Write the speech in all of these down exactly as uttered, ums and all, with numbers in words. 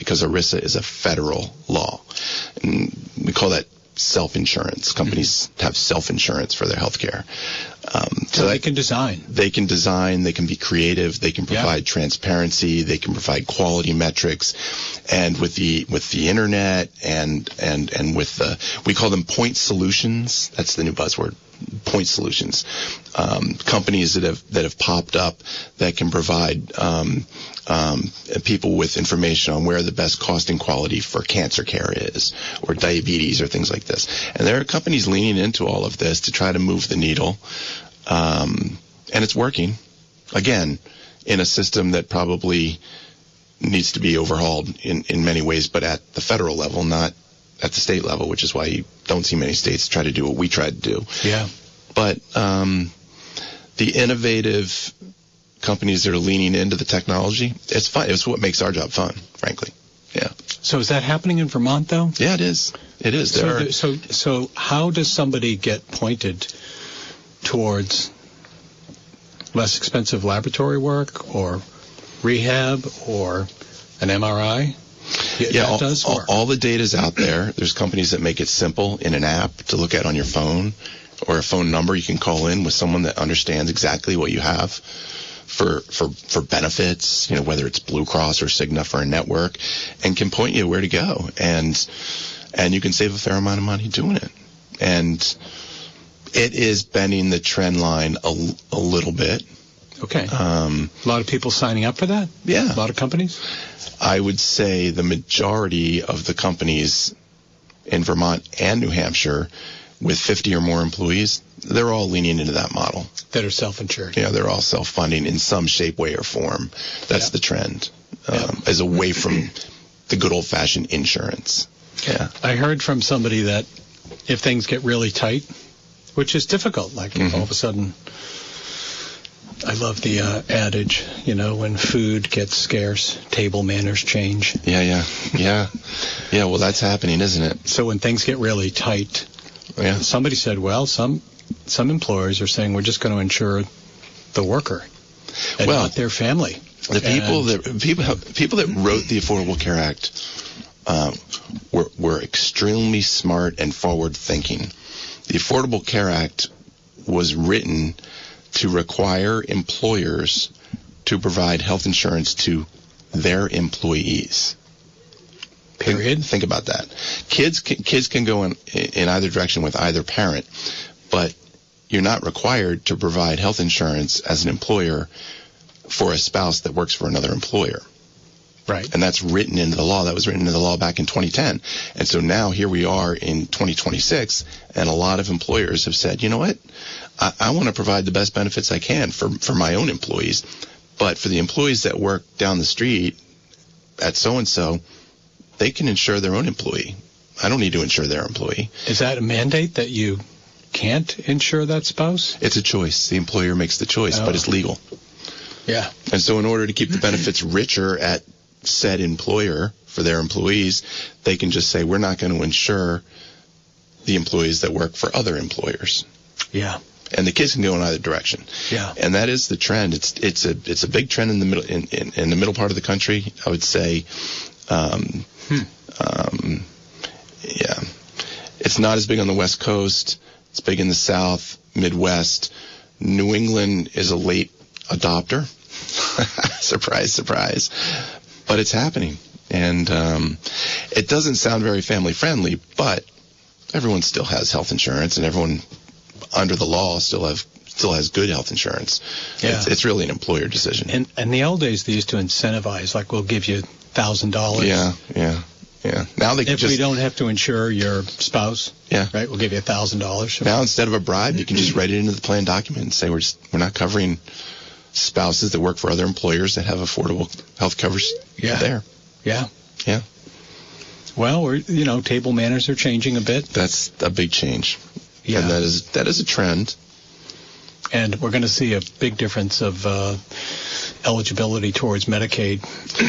because ERISA is a federal law. And we call that self-insurance. Companies mm-hmm. have self-insurance for their health care. Um, so, so they can design. They can design. They can be creative. They can provide yeah. transparency. They can provide quality metrics. And with the with the internet and and and with the, we call them point solutions. That's the new buzzword. Point solutions. Um, companies that have that have popped up that can provide um, um, people with information on where the best cost and quality for cancer care is, or diabetes, or things like this. And there are companies leaning into all of this to try to move the needle, um, and it's working. Again, in a system that probably needs to be overhauled in, in many ways, but at the federal level, not at the state level, which is why you don't see many states try to do what we tried to do. Yeah. But um, the innovative companies that are leaning into the technology, it's fun. It's what makes our job fun, frankly. Yeah. So is that happening in Vermont, though? Yeah, it is. It is. So, there are, the, so, so how does somebody get pointed towards less expensive laboratory work or rehab or an M R I? Yeah, yeah all, does all, all the data's out there. There's companies that make it simple in an app to look at on your phone, or a phone number you can call in with someone that understands exactly what you have for for for benefits, you know, whether it's Blue Cross or Cigna for a network, and can point you where to go, and and you can save a fair amount of money doing it. And it is bending the trend line a, a little bit. Okay. Um, a lot of people signing up for that? Yeah. A lot of companies? I would say the majority of the companies in Vermont and New Hampshire with fifty or more employees, they're all leaning into that model. That are self-insured. Yeah, they're all self-funding in some shape, way, or form. That's yeah. the trend, um, yeah. as away from the good old-fashioned insurance. Yeah. I heard from somebody that if things get really tight, which is difficult, like mm-hmm. all of a sudden... I love the uh, adage, you know, when food gets scarce, table manners change. Yeah, yeah, yeah. Yeah, well, that's happening, isn't it? So when things get really tight, yeah. somebody said, well, some some employers are saying we're just going to insure the worker and well, not their family. The people and that people people that wrote the Affordable Care Act um, were, were extremely smart and forward-thinking. The Affordable Care Act was written to require employers to provide health insurance to their employees. Period. Think, think about that. Kids can, kids can go in, in either direction with either parent, but you're not required to provide health insurance as an employer for a spouse that works for another employer. Right. And that's written into the law. That was written into the law back in twenty ten. And so now here we are in twenty twenty-six, and a lot of employers have said, you know what? I, I want to provide the best benefits I can for, for my own employees. But for the employees that work down the street at so-and-so, they can insure their own employee. I don't need to insure their employee. Is that a mandate that you can't insure that spouse? It's a choice. The employer makes the choice, oh. but it's legal. Yeah. And so in order to keep the benefits richer at said employer for their employees, they can just say, we're not going to insure the employees that work for other employers. Yeah. And the kids can go in either direction. Yeah. And that is the trend. It's it's a it's a big trend in the middle in, in, in the middle part of the country. I would say, um, hmm. um, yeah, it's not as big on the West Coast. It's big in the South, Midwest. New England is a late adopter. Surprise, surprise. But it's happening. And um, it doesn't sound very family friendly, but everyone still has health insurance, and everyone under the law still have still has good health insurance. Yeah. It's, it's really an employer decision. And in the old days, they used to incentivize, like, we'll give you one thousand dollars. Yeah, yeah, yeah. Now they can if just... we don't have to insure your spouse, yeah, right, we'll give you one thousand dollars. Now, instead of a bribe, you can just write it into the plan document and say, we're just, we're not covering spouses that work for other employers that have affordable health coverage yeah. there. Yeah. Yeah. Well, we're, you know, table manners are changing a bit. That's a big change. Yeah. And that is that is a trend. And we're going to see a big difference of uh, eligibility towards Medicaid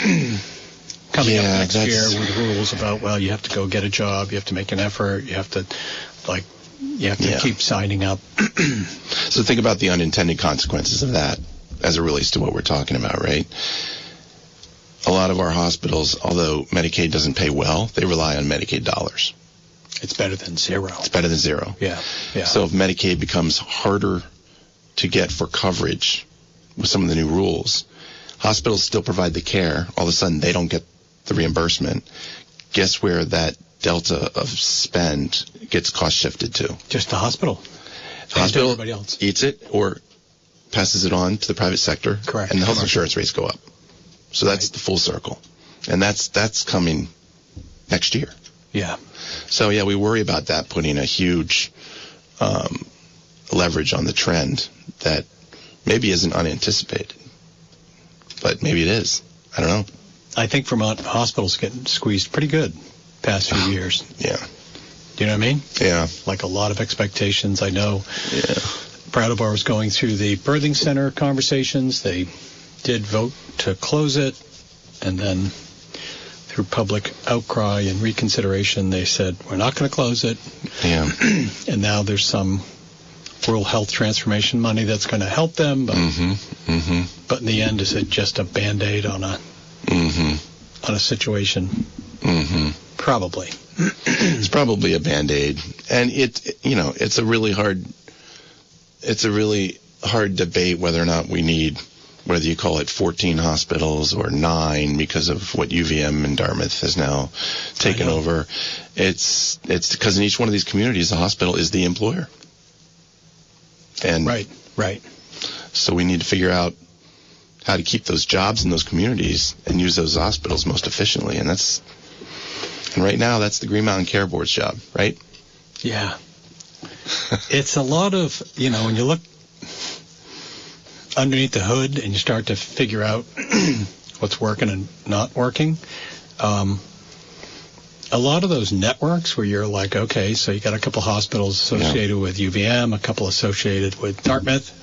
coming yeah, up next year with rules about, well, you have to go get a job, you have to make an effort, you have to, like, you have to yeah. keep signing up. So think about the unintended consequences of that as it relates to what we're talking about, right? A a lot of our hospitals, although Medicaid doesn't pay well, they rely on Medicaid dollars. It's better than zero. It's better than zero. Yeah, yeah. So if Medicaid becomes harder to get for coverage with some of the new rules, hospitals still provide the care. All of a sudden, they don't get the reimbursement. Guess where that delta of spend gets cost shifted to? Just the hospital. The hospital everybody else eats it or passes it on to the private sector. Correct. And the health insurance rates go up. So that's Right. the full circle. And that's that's coming next year. Yeah. So, yeah, we worry about that putting a huge um, leverage on the trend that maybe isn't unanticipated. But maybe it is. I don't know. I think Vermont hospitals getting squeezed pretty good past few years. Yeah. Do you know what I mean? Yeah. Like a lot of expectations. I know Yeah. Brattleboro was going through the birthing center conversations. They did vote to close it, and then through public outcry and reconsideration, they said, we're not going to close it. Yeah. And now there's some rural health transformation money that's going to help them. But, Mm-hmm. Mm-hmm. but in the end, is it just a Band-Aid on a Mm-hmm. on a situation? Mm-hmm. Probably. It's probably a Band-Aid. And it, you know, it's a really hard, it's a really hard debate whether or not we need, whether you call it fourteen hospitals or nine because of what U V M and Dartmouth has now taken over. It's, it's because in each one of these communities, the hospital is the employer. And Right, right. so we need to figure out how to keep those jobs in those communities and use those hospitals most efficiently. And that's, and right now, that's the Green Mountain Care Board's job, right? Yeah. It's a lot of, you know, when you look underneath the hood and you start to figure out what's working and not working, um, a lot of those networks where you're like, okay, so you got a couple hospitals associated yeah. with U V M, a couple associated with Dartmouth.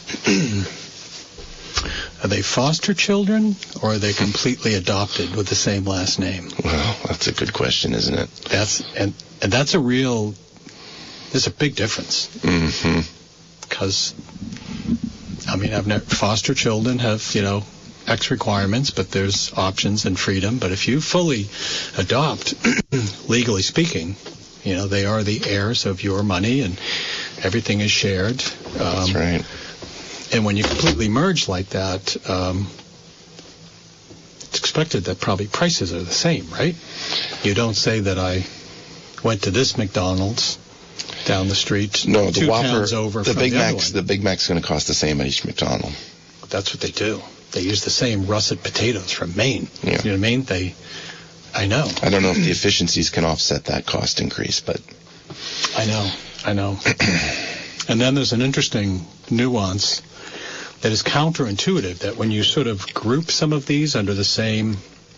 Are they foster children, or are they completely adopted with the same last name? Well, that's a good question, isn't it? That's and and that's a real. There's a big difference. Mm-hmm. Because, I mean, I've never, foster children have, you know, X requirements, but there's options and freedom. But if you fully adopt, legally speaking, you know, they are the heirs of your money, and everything is shared. Um, that's right. And when you completely merge like that, um, it's expected that probably prices are the same, right? You don't say that I went to this McDonald's down the street, no, the two Whopper, towns over the from Big the Mac's, other one. the Big Mac's going to cost the same at each McDonald's. That's what they do. They use the same russet potatoes from Maine. Yeah. You know what I mean? They, I know. I don't know if the efficiencies can offset that cost increase, but I know, I know. And then there's an interesting nuance that is counterintuitive, that when you sort of group some of these under the same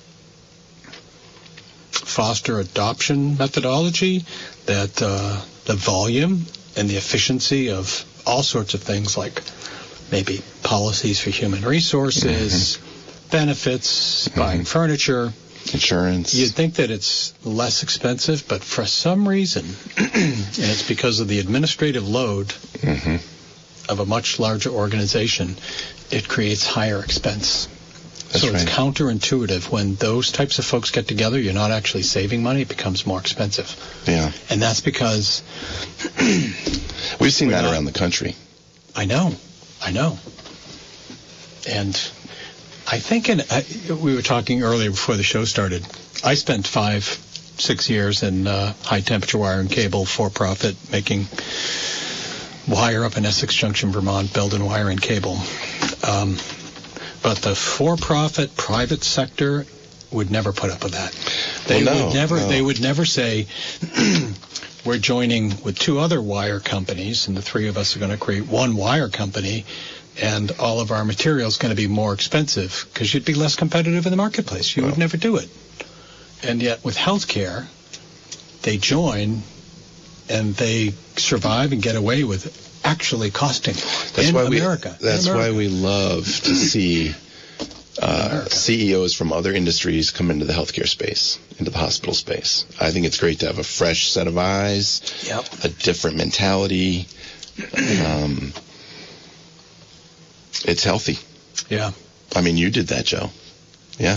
foster adoption methodology, that uh, the volume and the efficiency of all sorts of things, like maybe policies for human resources, mm-hmm. benefits, mm-hmm. buying furniture, insurance. You'd think that it's less expensive, but for some reason, and it's because of the administrative load mm-hmm. of a much larger organization, it creates higher expense. That's so it's right. counterintuitive. When those types of folks get together, you're not actually saving money, it becomes more expensive. Yeah. And that's because we've seen that not, around the country. I know. I know. And I think in, I, we were talking earlier before the show started, I spent five, six years in uh, high-temperature wire and cable for-profit, making wire up in Essex Junction, Vermont, building wire and cable. Um, but the for-profit private sector would never put up with that. They well, no, would never. No. They would never say, we're joining with two other wire companies, and the three of us are going to create one wire company, and all of our material is going to be more expensive because you'd be less competitive in the marketplace. You well. would never do it. And yet with healthcare, they join and they survive and get away with actually costing that's in why America. We, that's in America. why we love to see uh, C E Os from other industries come into the healthcare space, into the hospital space. I think it's great to have a fresh set of eyes, yep. a different mentality. Um, it's healthy. Yeah. I mean, you did that, Joe. Yeah.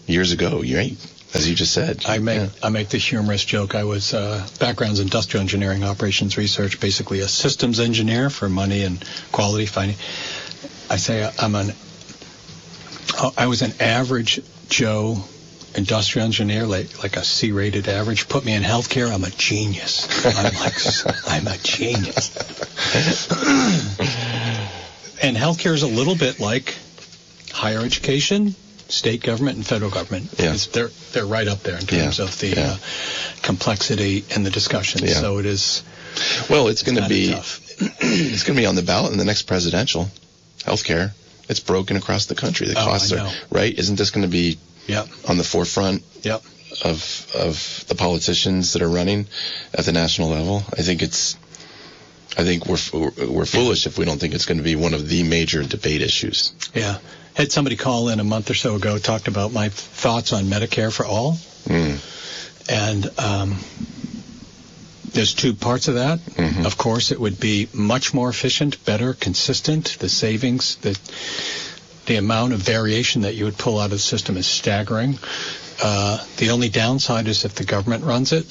years ago, right? As you just said. I make yeah. I make the humorous joke. I was uh, background's industrial engineering, operations research, basically a systems engineer for money and quality finding. I say I'm an I was an average Joe industrial engineer, like like a C-rated average. Put me in healthcare, I'm a genius. I'm like I'm a genius. And healthcare is a little bit like higher education, state government, and federal government. Yeah. They're they're right up there in terms yeah. of the yeah. uh, complexity and the discussion. Yeah. So it is. Well, it's going to be tough. It's going to be on the ballot in the next presidential. Healthcare. It's broken across the country. The oh, costs I are know. right. Isn't this going to be yep. on the forefront yep. of of the politicians that are running at the national level? I think it's. I think we're we're foolish if we don't think it's going to be one of the major debate issues. Yeah. Had somebody call in a month or so ago, talked about my thoughts on Medicare for all. Mm. And um, there's two parts of that. Mm-hmm. Of course, it would be much more efficient, better, consistent. The savings, the the amount of variation that you would pull out of the system is staggering. Uh, the only downside is if the government runs it,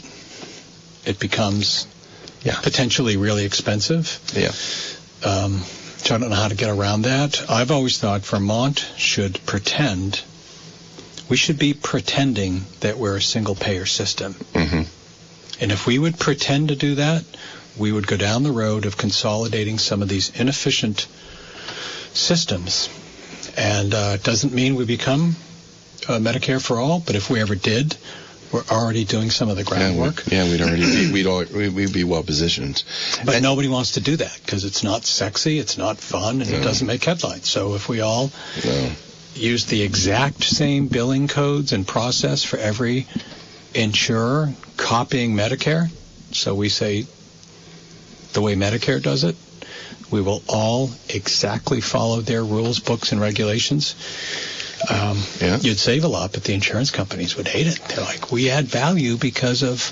it becomes yeah. potentially really expensive. Yeah. Um, so I don't know how to get around that. I've always thought Vermont should pretend, we should be pretending that we're a single-payer system. Mm-hmm. And if we would pretend to do that, we would go down the road of consolidating some of these inefficient systems. And uh, it doesn't mean we become uh, Medicare for all, but if we ever did, we're already doing some of the groundwork. Yeah, we, yeah we'd already be, we'd, all, we'd be well positioned. But and, nobody wants to do that because it's not sexy, it's not fun, and no. it doesn't make headlines. So if we all no. use the exact same billing codes and process for every insurer copying Medicare, so we say the way Medicare does it, we will all exactly follow their rules, books, and regulations. Um, yeah. You'd save a lot, but the insurance companies would hate it. They're like, we add value because of...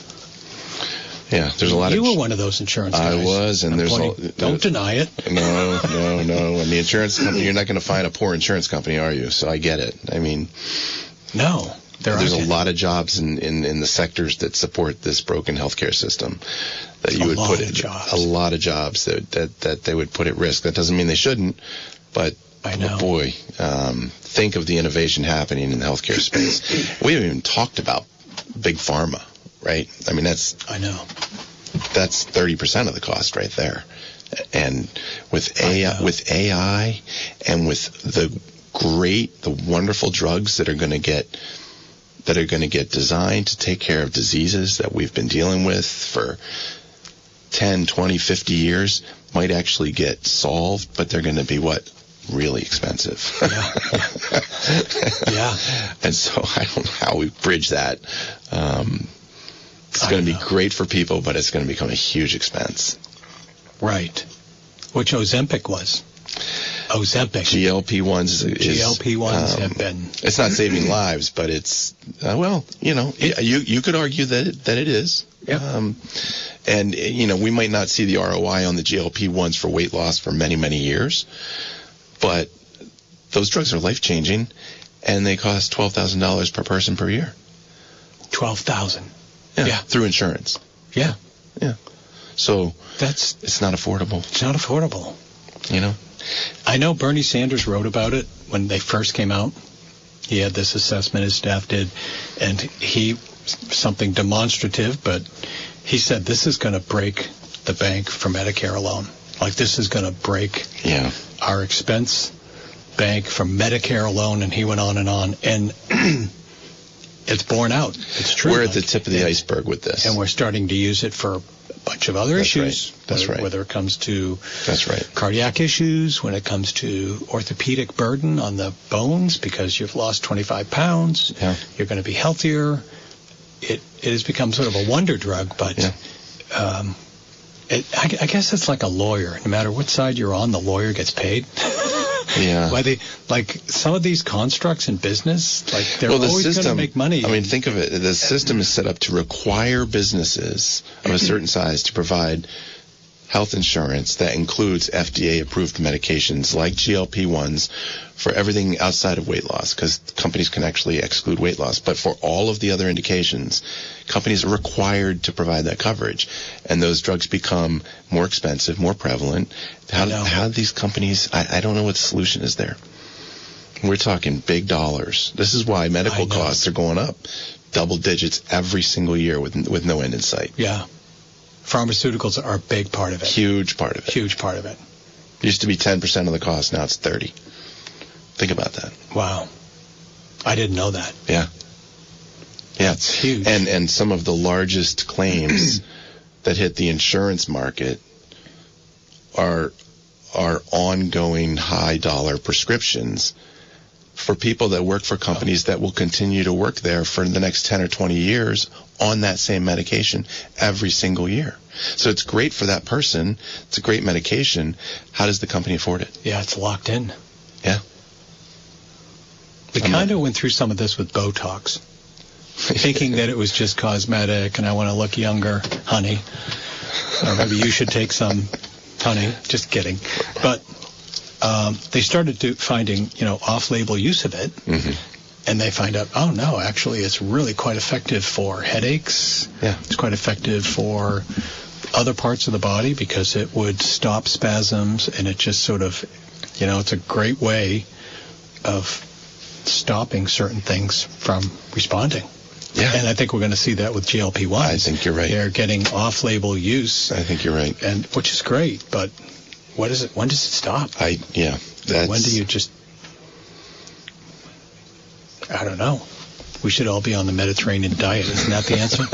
Yeah, there's a lot you of... You were one of those insurance guys. I was, and I'm there's... pointing, a, don't deny it. No, no, no. And the insurance company, you're not going to find a poor insurance company, are you? So I get it. I mean... No. There there's aren't. a lot of jobs in, in, in the sectors that support this broken healthcare system that you a would lot put of it, jobs. a lot of jobs that, that, that they would put at risk. That doesn't mean they shouldn't, but... I know. But boy, um, think of the innovation happening in the healthcare space. We haven't even talked about big pharma, right? I mean, that's I know. That's thirty percent of the cost right there. And with A I, with A I, and with the great, the wonderful drugs that are going to get that are going to get designed to take care of diseases that we've been dealing with for ten, twenty, fifty years, might actually get solved, but they're going to be what? Really expensive. Yeah. yeah. And so I don't know how we bridge that. Um, it's going to be great for people, but it's going to become a huge expense. Right. Which Ozempic was. Ozempic. G L P ones is, G L P ones um, have been. It's not saving lives, but it's uh, well, you know, it, you you could argue that it, that it is. Yeah. Um, and you know, we might not see the R O I on the G L P ones for weight loss for many many years. But those drugs are life-changing, and they cost twelve thousand dollars per person per year. twelve thousand dollars. Yeah, yeah. Through insurance. Yeah. Yeah. So that's it's not affordable. It's not affordable. You know? I know Bernie Sanders wrote about it when they first came out. He had this assessment his staff did, and he, something demonstrative, but he said this is going to break the bank for Medicare alone. Like, this is going to break yeah. our expense bank from Medicare alone, and he went on and on. And it's borne out. It's true. We're at like, the tip of the iceberg with this. And we're starting to use it for a bunch of other That's issues. Right. That's whether, right. Whether it comes to That's right. cardiac issues, when it comes to orthopedic burden on the bones because you've lost twenty-five pounds, yeah. you're going to be healthier. It, it has become sort of a wonder drug, but... Yeah. Um, It, I, I guess it's like a lawyer. No matter what side you're on, the lawyer gets paid. Yeah. Why they like some of these constructs in business, like they're well, the always system, going to make money. I mean, think of it. The system is set up to require businesses of a certain size to provide health insurance that includes F D A-approved medications like G L P ones for everything outside of weight loss, because companies can actually exclude weight loss. But for all of the other indications, companies are required to provide that coverage. And those drugs become more expensive, more prevalent. How, how do these companies, I, I don't know what the solution is there. We're talking big dollars. This is why medical costs are going up double digits every single year with with no end in sight. Yeah. Pharmaceuticals are a big part of it. Huge part of it. Huge part of it. It used to be ten percent of the cost. Now it's thirty. Think about that. Wow. I didn't know that. Yeah. Yeah. It's huge. And, and some of the largest claims that hit the insurance market are, are ongoing high dollar prescriptions for people that work for companies that will continue to work there for the next ten or twenty years on that same medication every single year. So it's great for that person. It's a great medication. How does the company afford it? Yeah, it's locked in. Yeah. We kind of went through some of this with Botox, thinking that it was just cosmetic and I want to look younger, honey. Or maybe you should take some, honey. Just kidding. But um, they started to finding, you know, off-label use of it. Mm-hmm. And they find out, oh, no, actually it's really quite effective for headaches. Yeah. It's quite effective for other parts of the body because it would stop spasms, and it just sort of, you know, it's a great way of stopping certain things from responding. Yeah. And I think we're going to see that with G L P ones. I think you're right. They're getting off-label use. I think you're right. And which is great, but what is it? When does it stop? I yeah. That's... When do you just? I don't know. We should all be on the Mediterranean diet. Isn't that the answer?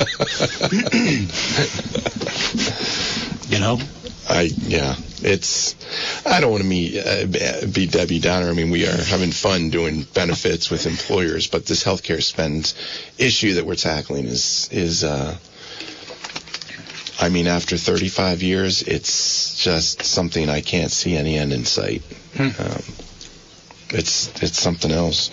You know? I yeah. It's. I don't want to be, uh, be Debbie Downer. I mean, we are having fun doing benefits with employers, but this healthcare spend issue that we're tackling is is. Uh, I mean, after thirty-five years, it's just something I can't see any end in sight. Hmm. Um, it's it's something else.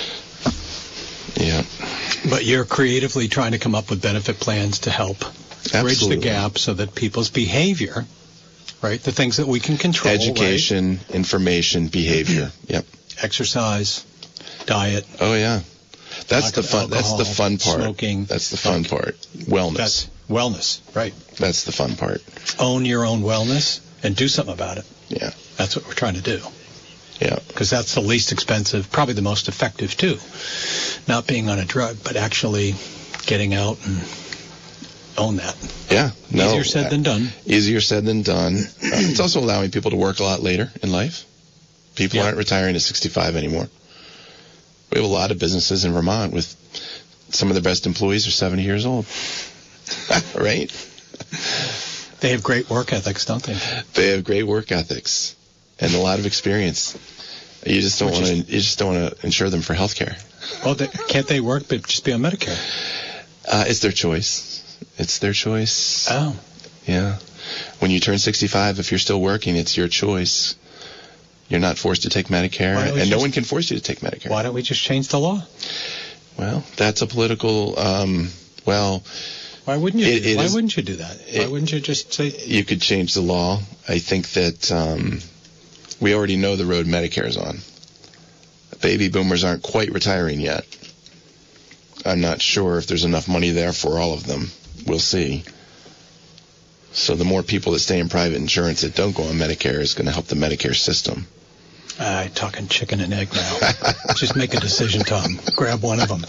Yeah. But you're creatively trying to come up with benefit plans to help Absolutely. bridge the gap so that people's behavior, right, the things that we can control, education, right? Information, behavior. Yep. Exercise, diet. Oh yeah. That's the fun. Alcohol, that's the fun part. Smoking. That's the fun okay. part. Wellness. That's wellness, right? That's the fun part. Own your own wellness and do something about it. Yeah. That's what we're trying to do. Yeah. Because that's the least expensive, probably the most effective too. Not being on a drug, but actually getting out and own that. Yeah. No. Easier said than done. Easier said than done. Uh, it's also allowing people to work a lot later in life. People yeah. aren't retiring at sixty-five anymore. We have a lot of businesses in Vermont with some of the best employees are seventy years old. Right? They have great work ethics, don't they? They have great work ethics and a lot of experience. You just don't want to. You just don't want to insure them for health care. Well, they, can't they work but just be on Medicare? Uh, it's their choice. It's their choice. Oh. Yeah. When you turn sixty-five, if you're still working, it's your choice. You're not forced to take Medicare, and just, no one can force you to take Medicare. Why don't we just change the law? Well, that's a political. Um, well. Why wouldn't you? It, do, it why is, wouldn't you do that? Why it, wouldn't you just say? You could change the law. I think that um, we already know the road Medicare is on. Baby boomers aren't quite retiring yet. I'm not sure if there's enough money there for all of them. We'll see. So the more people that stay in private insurance that don't go on Medicare is going to help the Medicare system. Uh, talking chicken and egg now. Just make a decision, Tom. Grab one of them.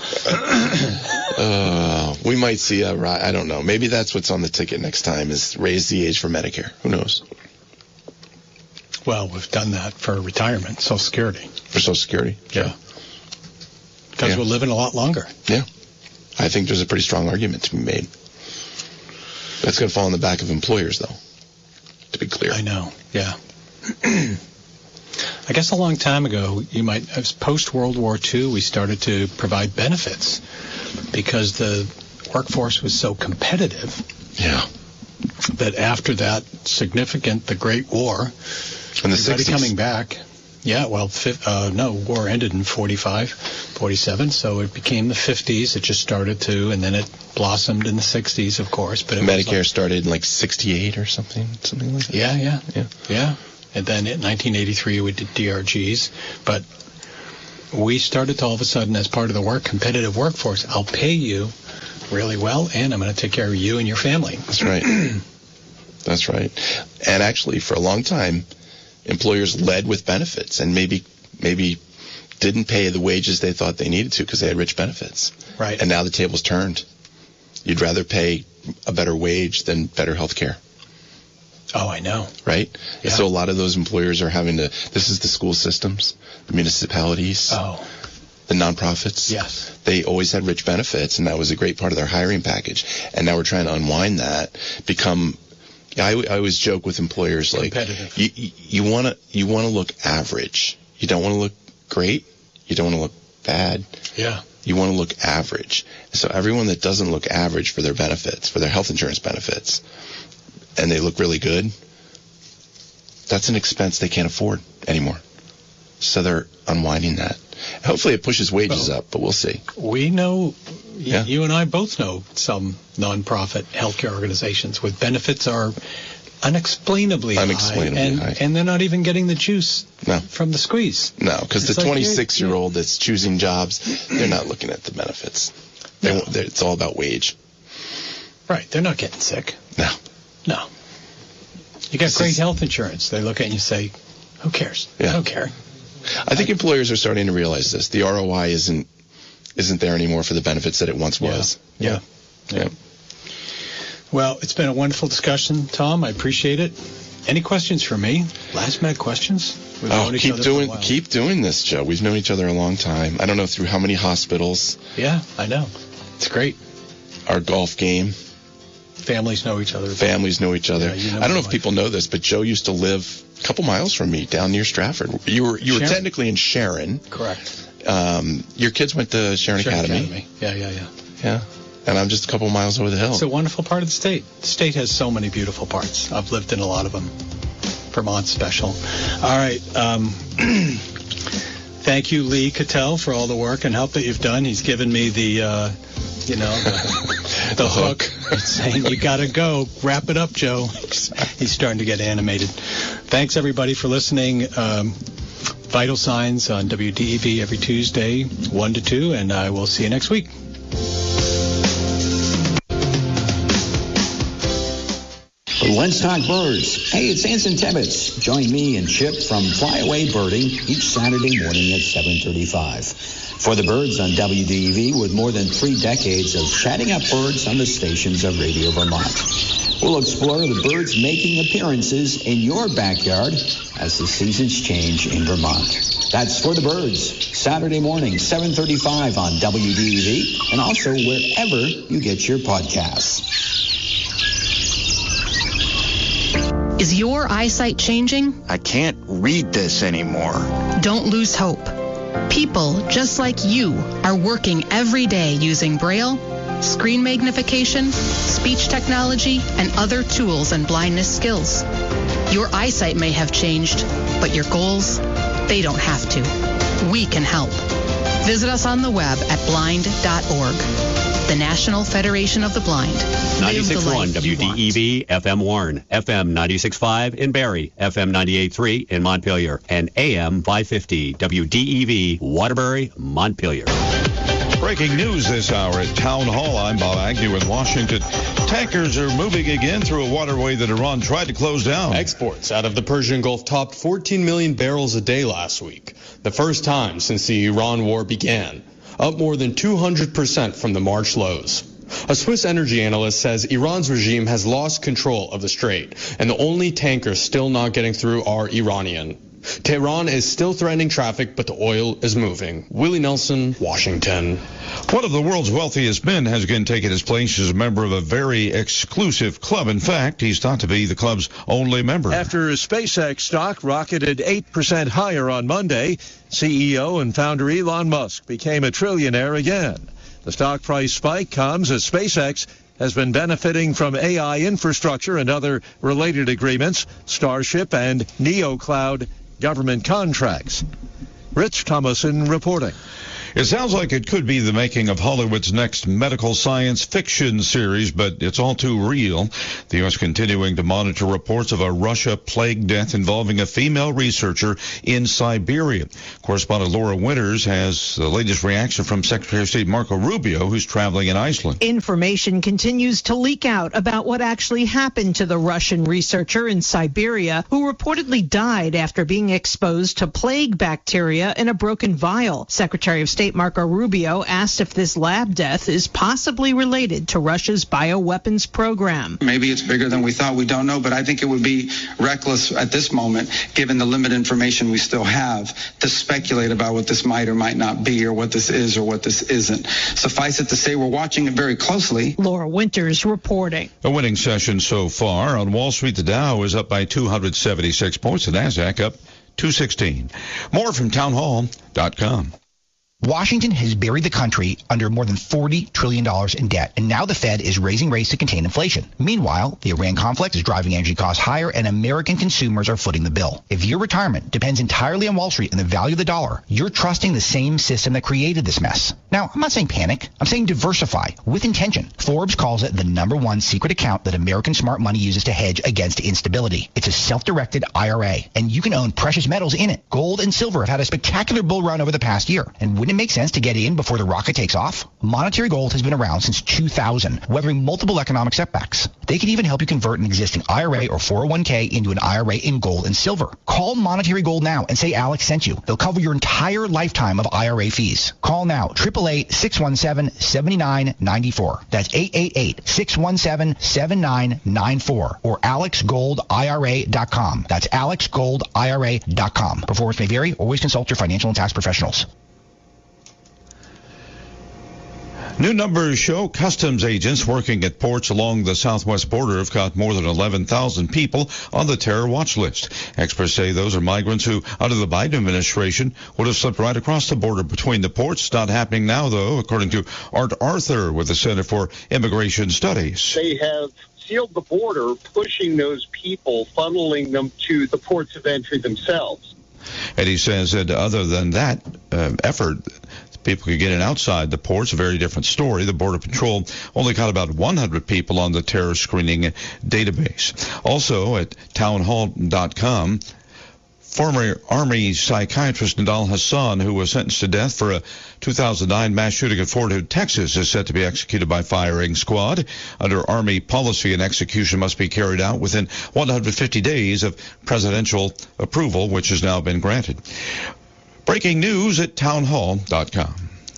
uh, we might see a rise. I don't know. Maybe that's what's on the ticket next time is raise the age for Medicare. Who knows? Well, we've done that for retirement, Social Security. For Social Security? Yeah. Because yeah. we're living a lot longer. Yeah. I think there's a pretty strong argument to be made. That's going to fall on the back of employers, though, to be clear. I know. Yeah. I guess a long time ago, you might, post-World War Two, we started to provide benefits because the workforce was so competitive. Yeah. That after that significant, the Great War, in the everybody sixties. Coming back, Yeah, well, uh, no, war ended in forty-five, forty-seven, so it became the fifties. It just started to, and then it blossomed in the sixties, of course. But it Medicare like, started in like sixty-eight or something, something like that. Yeah, yeah, yeah, yeah. And then in nineteen eighty-three, we did D R Gs. But we started to all of a sudden, as part of the work, competitive workforce, I'll pay you really well, and I'm going to take care of you and your family. That's right. That's right. And actually, for a long time, employers led with benefits and maybe maybe didn't pay the wages they thought they needed to because they had rich benefits. Right. And now the table's turned. You'd rather pay a better wage than better health care. Oh, I know. Right? Yeah. So a lot of those employers are having to, this is the school systems, the municipalities, oh. the nonprofits. Yes. They always had rich benefits, and that was a great part of their hiring package. And now we're trying to unwind that, become... I, I always joke with employers like you you want to you want to look average. You don't want to look great. You don't want to look bad. Yeah. You want to look average. So everyone that doesn't look average for their benefits, for their health insurance benefits, and they look really good, that's an expense they can't afford anymore. So they're unwinding that. Hopefully it pushes wages well, up, but we'll see. We know, yeah. you and I both know some nonprofit healthcare organizations with benefits are unexplainably, unexplainably high, and, high. and they're not even getting the juice no. from the squeeze. No, because the like twenty-six-year-old that's choosing jobs, they're not looking at the benefits. No. It's all about wage. Right. They're not getting sick. No. No. You got this great is, health insurance. They look at you and say, who cares? Yeah. I don't care. I think employers are starting to realize this. The R O I isn't isn't there anymore for the benefits that it once was. Yeah. Yeah. yeah. Well, it's been a wonderful discussion, Tom. I appreciate it. Any questions for me? Last minute questions? We've oh, keep doing keep doing this, Joe. We've known each other a long time. I don't know through how many hospitals. Yeah, I know. It's great. Our golf game. Families know each other. Families know each other. Yeah, you know I don't know if much. people know this, but Joe used to live a couple miles from me down near Stratford. You were you were Sharon? technically in Sharon. Correct. Um, your kids went to Sharon, Sharon Academy. Academy. Yeah, yeah, yeah. Yeah. And I'm just a couple miles over the hill. It's a wonderful part of the state. The state has so many beautiful parts. I've lived in a lot of them. Vermont's special. All right. Um, thank you, Lee Cattell, for all the work and help that you've done. He's given me the, uh, you know, the, the hook. He's saying, you got to go. Wrap it up, Joe. He's starting to get animated. Thanks, everybody, for listening. Um, Vital Signs on W D E V every Tuesday, one to two, and I will see you next week. Let's talk birds. Hey, it's Anson Tebbets. Join me and Chip from Flyaway Birding each Saturday morning at seven thirty-five. For the birds on W D E V, with more than three decades of chatting up birds on the stations of Radio Vermont. We'll explore the birds making appearances in your backyard as the seasons change in Vermont. That's For the Birds, Saturday morning, seven thirty-five on W D E V, and also wherever you get your podcasts. Is your eyesight changing? I can't read this anymore. Don't lose hope. People just like you are working every day using Braille, screen magnification, speech technology, and other tools and blindness skills. Your eyesight may have changed, but your goals, they don't have to. We can help. Visit us on the web at blind dot org. The National Federation of the Blind. ninety-six point one W D E V, F M Warren, F M ninety-six point five in Barrie, F M ninety-eight point three in Montpelier, and A M five fifty W D E V, Waterbury, Montpelier. Breaking news this hour at Town Hall. I'm Bob Agnew in Washington. Tankers are moving again through a waterway that Iran tried to close down. Exports out of the Persian Gulf topped fourteen million barrels a day last week, the first time since the Iran war began, up more than two hundred percent from the March lows. A Swiss energy analyst says Iran's regime has lost control of the strait, and the only tankers still not getting through are Iranian. Tehran is still threatening traffic, but the oil is moving. Willie Nelson, Washington. One of the world's wealthiest men has again taken his place as a member of a very exclusive club. In fact, he's thought to be the club's only member. After SpaceX stock rocketed eight percent higher on Monday, C E O and founder Elon Musk became a trillionaire again. The stock price spike comes as SpaceX has been benefiting from A I infrastructure and other related agreements. Starship and NeoCloud government contracts. Rich Thomason reporting. It sounds like it could be the making of Hollywood's next medical science fiction series, but it's all too real. The U S continuing to monitor reports of a Russia plague death involving a female researcher in Siberia. Correspondent Laura Winters has the latest reaction from Secretary of State Marco Rubio, who's traveling in Iceland. Information continues to leak out about what actually happened to the Russian researcher in Siberia, who reportedly died after being exposed to plague bacteria in a broken vial. Secretary of State Marco Rubio asked if this lab death is possibly related to Russia's bioweapons program. Maybe it's bigger than we thought. We don't know, but I think it would be reckless at this moment, given the limited information we still have, to speculate about what this might or might not be, or what this is or what this isn't. Suffice it to say, we're watching it very closely. Laura Winters reporting. A winning session so far. On Wall Street, the Dow is up by two hundred seventy-six points. The Nasdaq up two sixteen. More from town hall dot com. Washington has buried the country under more than forty trillion dollars in debt, and now the Fed is raising rates to contain inflation. Meanwhile, the Iran conflict is driving energy costs higher, and American consumers are footing the bill. If your retirement depends entirely on Wall Street and the value of the dollar, you're trusting the same system that created this mess. Now, I'm not saying panic. I'm saying diversify with intention. Forbes calls it the number one secret account that American smart money uses to hedge against instability. It's a self-directed I R A, and you can own precious metals in it. Gold and silver have had a spectacular bull run over the past year, and wouldn't it make sense to get in before the rocket takes off? Monetary Gold has been around since two thousand, weathering multiple economic setbacks. They can even help you convert an existing I R A or four oh one k into an I R A in gold and silver. Call Monetary Gold now and say Alex sent you. They'll cover your entire lifetime of I R A fees. Call now, eight eight eight, six one seven, seven nine nine four. That's eight eight eight, six one seven, seven nine nine four or alex gold I R A dot com. That's alex gold I R A dot com. Performance may vary. Always consult your financial and tax professionals. New numbers show customs agents working at ports along the southwest border have caught more than eleven thousand people on the terror watch list. Experts say those are migrants who, under the Biden administration, would have slipped right across the border between the ports. It's not happening now, though, according to Art Arthur with the Center for Immigration Studies. They have sealed the border, pushing those people, funneling them to the ports of entry themselves. And he says that other than that uh, effort, people could get in outside the ports. A very different story. The Border Patrol only caught about one hundred people on the terror screening database. Also at town hall dot com, former Army psychiatrist Nidal Hassan, who was sentenced to death for a two thousand nine mass shooting at Fort Hood, Texas, is set to be executed by firing squad. Under Army policy, an execution must be carried out within one hundred fifty days of presidential approval, which has now been granted. Breaking news at town hall dot com.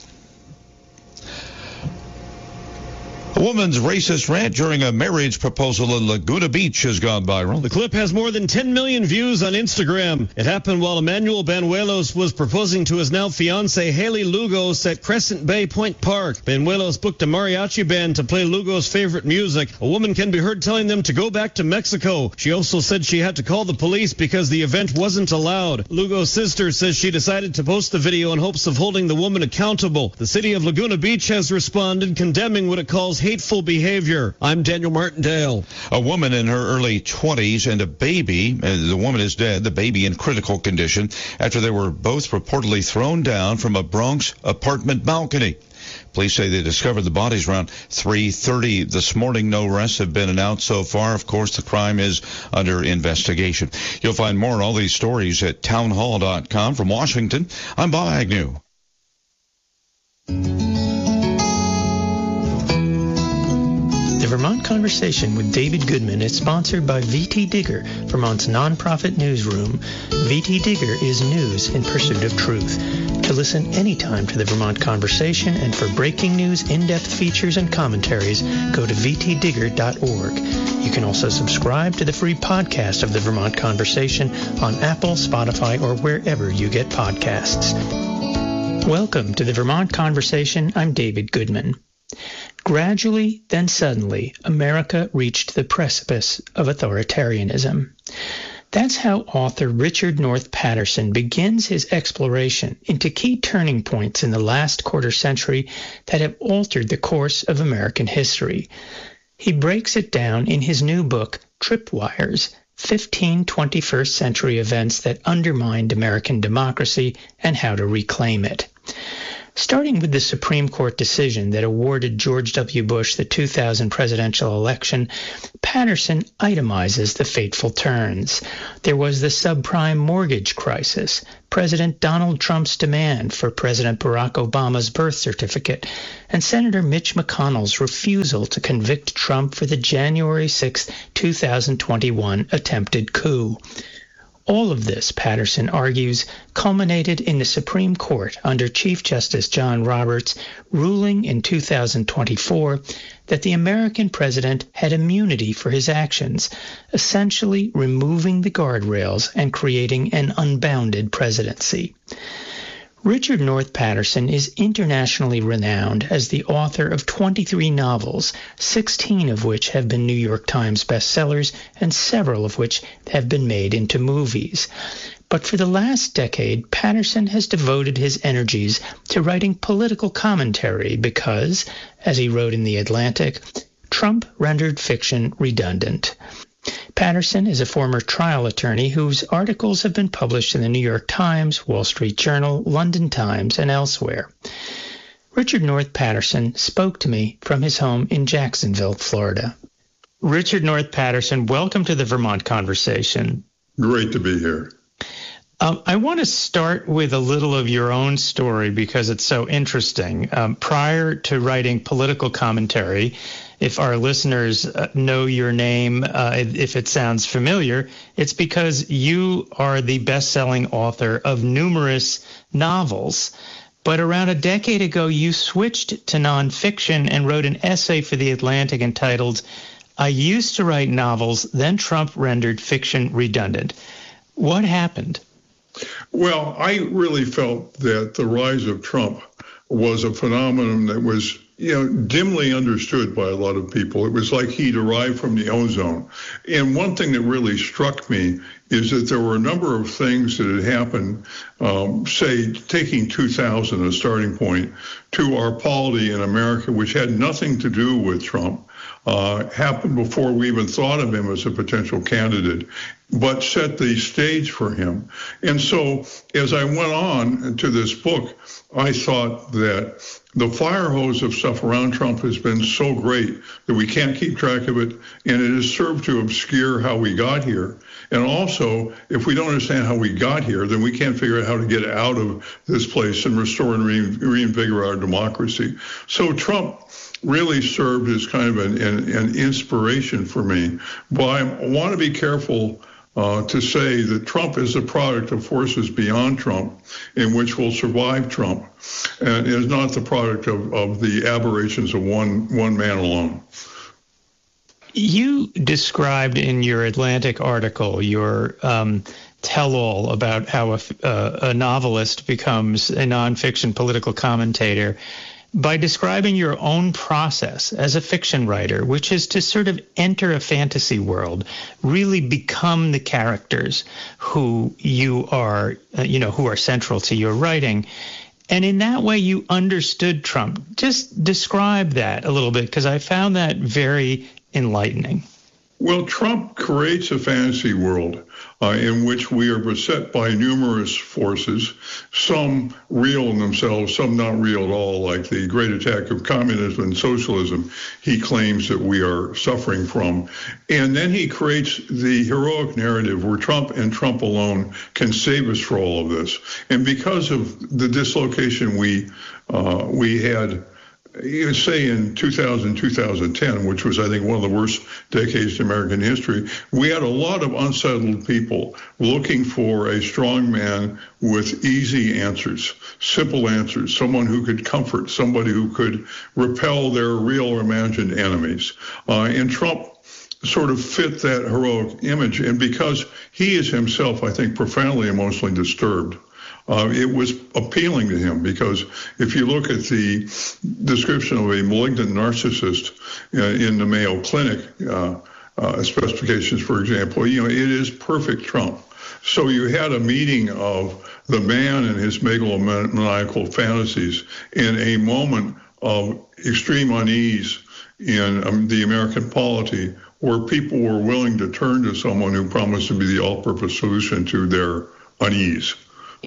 A woman's racist rant during a marriage proposal in Laguna Beach has gone viral. The clip has more than ten million views on Instagram. It happened while Emmanuel Banuelos was proposing to his now fiancée Haley Lugos at Crescent Bay Point Park. Banuelos booked a mariachi band to play Lugos' favorite music. A woman can be heard telling them to go back to Mexico. She also said she had to call the police because the event wasn't allowed. Lugos' sister says she decided to post the video in hopes of holding the woman accountable. The city of Laguna Beach has responded, condemning what it calls hateful behavior. I'm Daniel Martindale. A woman in her early twenties and a baby, and the woman is dead, the baby in critical condition, after they were both reportedly thrown down from a Bronx apartment balcony. Police say they discovered the bodies around three thirty this morning. No arrests have been announced so far. Of course, the crime is under investigation. You'll find more on all these stories at town hall dot com. From Washington, I'm Bob Agnew. The Vermont Conversation with David Goodman is sponsored by V T Digger, Vermont's nonprofit newsroom. V T Digger is news in pursuit of truth. To listen anytime to the Vermont Conversation and for breaking news, in-depth features, and commentaries, go to v t digger dot org. You can also subscribe to the free podcast of the Vermont Conversation on Apple, Spotify, or wherever you get podcasts. Welcome to the Vermont Conversation. I'm David Goodman. Gradually, then suddenly, America reached the precipice of authoritarianism. That's how author Richard North Patterson begins his exploration into key turning points in the last quarter century that have altered the course of American history. He breaks it down in his new book, Tripwires, fifteen twenty-first century events that undermined American democracy and how to reclaim it. Starting with the Supreme Court decision that awarded George W. Bush the two thousand presidential election, Patterson itemizes the fateful turns. There was the subprime mortgage crisis, President Donald Trump's demand for President Barack Obama's birth certificate, and Senator Mitch McConnell's refusal to convict Trump for the January sixth, two thousand twenty-one attempted coup. All of this, Patterson argues, culminated in the Supreme Court under Chief Justice John Roberts ruling in two thousand twenty-four that the American president had immunity for his actions, essentially removing the guardrails and creating an unbounded presidency. Richard North Patterson is internationally renowned as the author of twenty-three novels, sixteen of which have been New York Times bestsellers and several of which have been made into movies. But for the last decade, Patterson has devoted his energies to writing political commentary because, as he wrote in The Atlantic, Trump rendered fiction redundant. Patterson is a former trial attorney whose articles have been published in the New York Times, Wall Street Journal, London Times, and elsewhere. Richard North Patterson spoke to me from his home in Jacksonville, Florida. Richard North Patterson, welcome to the Vermont Conversation. Great to be here. Um, I want to start with a little of your own story because it's so interesting. Um, prior to writing political commentary, if our listeners uh, know your name, uh, if it sounds familiar, it's because you are the best-selling author of numerous novels. But around a decade ago, you switched to nonfiction and wrote an essay for The Atlantic entitled, "I used to write novels, then Trump rendered fiction redundant." What happened? Well, I really felt that the rise of Trump was a phenomenon that was, you know, dimly understood by a lot of people. It was like he'd arrived from the ozone. And one thing that really struck me is that there were a number of things that had happened, um, say, taking two thousand as a starting point, to our polity in America, which had nothing to do with Trump, uh, happened before we even thought of him as a potential candidate, but set the stage for him. And so as I went on to this book, I thought that the fire hose of stuff around Trump has been so great that we can't keep track of it, and it has served to obscure how we got here. And also, if we don't understand how we got here, then we can't figure out how to get out of this place and restore and re- reinvigorate our democracy. So Trump really served as kind of an, an, an inspiration for me. But I want to be careful Uh, to say that Trump is a product of forces beyond Trump, in which will survive Trump, and is not the product of, of the aberrations of one one man alone. You described in your Atlantic article your um, tell-all about how a, uh, a novelist becomes a nonfiction political commentator by describing your own process as a fiction writer, which is to sort of enter a fantasy world, really become the characters who you are, uh, you know, who are central to your writing. And in that way, you understood Trump. Just describe that a little bit, because I found that very enlightening. Well, Trump creates a fantasy world uh, in which we are beset by numerous forces, some real in themselves, some not real at all, like the great attack of communism and socialism he claims that we are suffering from. And then he creates the heroic narrative where Trump and Trump alone can save us for all of this. And because of the dislocation we uh, we had, you say in two thousand, two thousand ten, which was, I think, one of the worst decades in American history, we had a lot of unsettled people looking for a strong man with easy answers, simple answers, someone who could comfort, somebody who could repel their real or imagined enemies. Uh, and Trump sort of fit that heroic image. And because he is himself, I think, profoundly emotionally disturbed, Uh, it was appealing to him, because if you look at the description of a malignant narcissist uh, in the Mayo Clinic uh, uh, specifications, for example, you know, it is perfect Trump. So you had a meeting of the man and his megalomaniacal fantasies in a moment of extreme unease in um, the American polity, where people were willing to turn to someone who promised to be the all-purpose solution to their unease.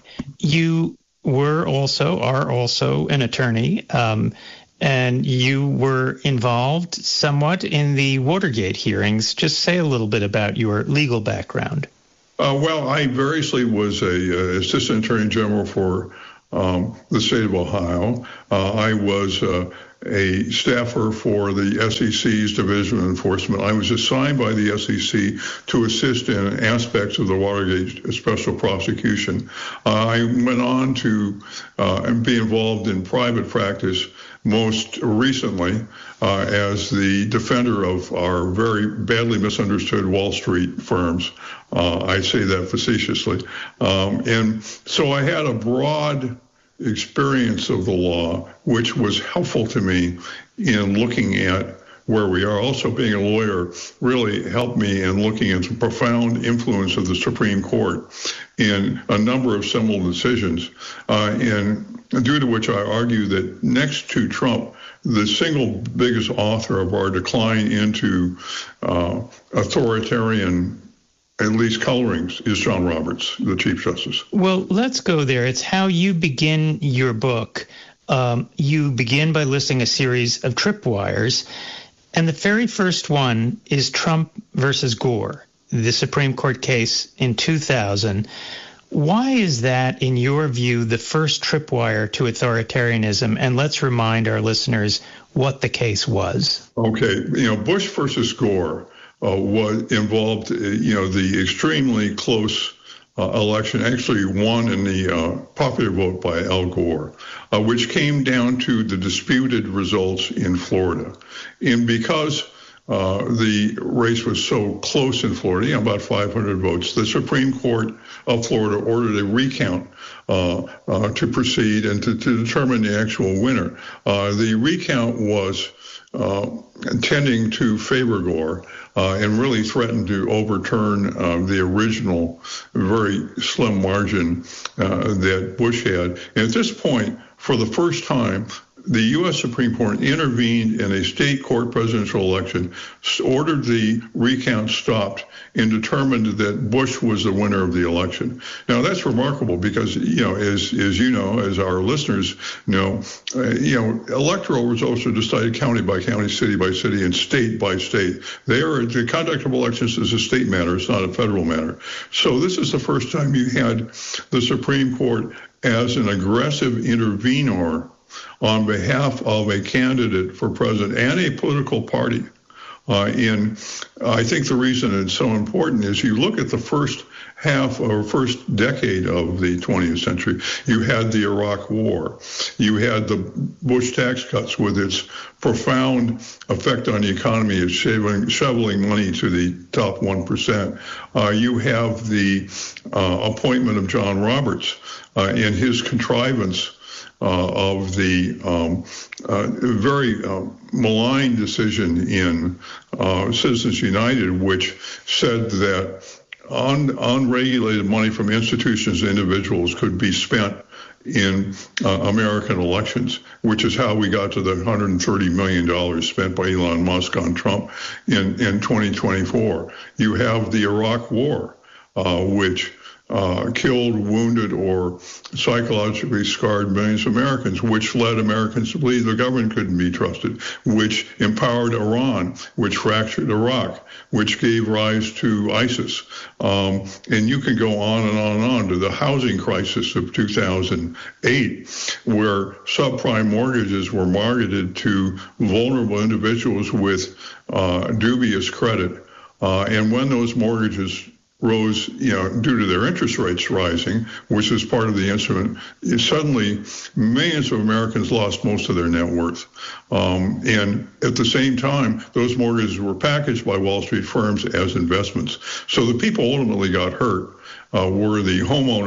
You were also, are also an attorney, um, and you were involved somewhat in the Watergate hearings. Just say a little bit about your legal background. Uh, well, I variously was a uh, assistant attorney general for um, the state of Ohio. Uh, I was uh, a staffer for the S E C's Division of Enforcement. I was assigned by the S E C to assist in aspects of the Watergate special prosecution. Uh, I went on to uh, be involved in private practice most recently uh, as the defender of our very badly misunderstood Wall Street firms. Uh, I say that facetiously. Um, and so I had a broad experience of the law, which was helpful to me in looking at where we are. Also, being a lawyer really helped me in looking at the profound influence of the Supreme Court in a number of seminal decisions, uh, and due to which I argue that next to Trump, the single biggest author of our decline into uh, authoritarian, at least colorings, is John Roberts, the Chief Justice. Well, let's go there. It's how you begin your book. Um, you begin by listing a series of tripwires, and the very first one is Trump versus Gore, the Supreme Court case in two thousand. Why is that, in your view, the first tripwire to authoritarianism? And let's remind our listeners what the case was. Okay, you know, Bush versus Gore uh, was involved, uh, you know, the extremely close uh, election, actually won in the uh, popular vote by Al Gore, uh, which came down to the disputed results in Florida. And because Uh, the race was so close in Florida, you know, about five hundred votes, the Supreme Court of Florida ordered a recount uh, uh, to proceed and to, to determine the actual winner. Uh, the recount was uh, tending to favor Gore uh, and really threatened to overturn uh, the original very slim margin uh, that Bush had. And at this point, for the first time, the U S Supreme Court intervened in a state court presidential election, ordered the recount stopped, and determined that Bush was the winner of the election. Now, that's remarkable because, you know, as as you know, as our listeners know, uh, you know, electoral results are decided county by county, city by city, and state by state. They are, the conduct of elections is a state matter. It's not a federal matter. So this is the first time you had the Supreme Court as an aggressive intervenor on behalf of a candidate for president and a political party. Uh, and I think the reason it's so important is you look at the first half or first decade of the twentieth century, you had the Iraq War. You had the Bush tax cuts with its profound effect on the economy of shoveling, shoveling money to the top one percent. Uh, you have the uh, appointment of John Roberts uh, and his contrivance Uh, of the um, uh, very uh, malign decision in uh, Citizens United, which said that un- unregulated money from institutions and individuals could be spent in uh, American elections, which is how we got to the one hundred thirty million dollars spent by Elon Musk on Trump in, in twenty twenty-four. You have the Iraq War, uh, which Uh, killed, wounded, or psychologically scarred millions of Americans, which led Americans to believe the government couldn't be trusted, which empowered Iran, which fractured Iraq, which gave rise to ISIS. Um, and you can go on and on and on to the housing crisis of two thousand eight, where subprime mortgages were marketed to vulnerable individuals with uh, dubious credit. Uh, and when those mortgages rose, you know, due to their interest rates rising, which is part of the instrument, suddenly millions of Americans lost most of their net worth. Um, and at the same time, those mortgages were packaged by Wall Street firms as investments. So the people ultimately got hurt uh, were the homeowners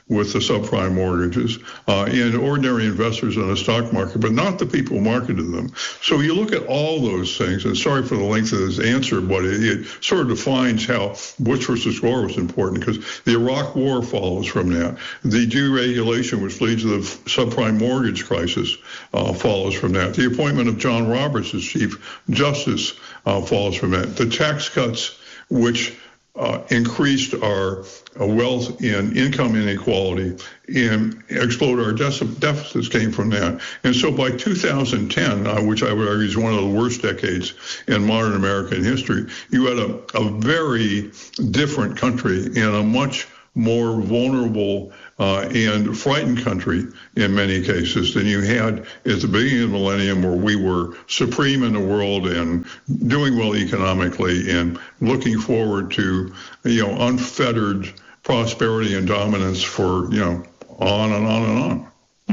with the subprime mortgages uh, and ordinary investors in the stock market, but not the people who marketed them. So you look at all those things, and sorry for the length of this answer, but it, it sort of defines how Bush versus Gore was important, because the Iraq War follows from that. The deregulation, which leads to the subprime mortgage crisis, uh, follows from that. The appointment of John Roberts as Chief Justice uh, follows from that. The tax cuts, which uh, increased our uh, wealth and income inequality and exploded our de- deficits, came from that. And so by two thousand ten, uh, which I would argue is one of the worst decades in modern American history, you had a, a very different country and a much more vulnerable uh, and frightened country in many cases than you had at the beginning of the millennium, where we were supreme in the world and doing well economically and looking forward to, you know, unfettered prosperity and dominance for, you know, on and on and on.